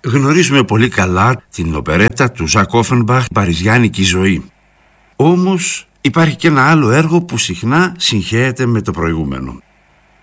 Γνωρίζουμε πολύ καλά την οπερέτα του Ζακ Όφενμπαχ, «Παριζιάνικη ζωή». Όμως υπάρχει και ένα άλλο έργο που συχνά συγχέεται με το προηγούμενο.